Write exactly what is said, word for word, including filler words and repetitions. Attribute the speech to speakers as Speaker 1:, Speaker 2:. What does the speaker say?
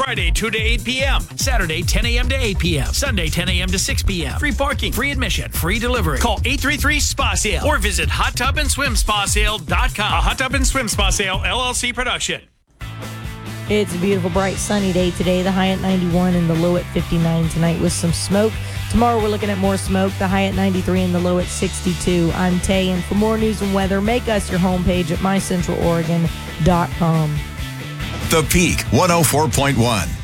Speaker 1: Friday, two to eight p.m. Saturday, ten a.m. to eight p.m. Sunday, ten a.m. to six p.m. Free parking, free admission, free delivery. Call eight three three spa sale or visit hot tub and swim spa sale dot com. A Hot Tub and Swim Spa Sale, L L C production.
Speaker 2: It's a beautiful, bright, sunny day today. The high at ninety-one and the low at fifty-nine tonight with some smoke. Tomorrow we're looking at more smoke. The high at ninety-three and the low at sixty-two. I'm Tay, and for more news and weather, make us your homepage at my central oregon dot com.
Speaker 3: The Peak one oh four point one.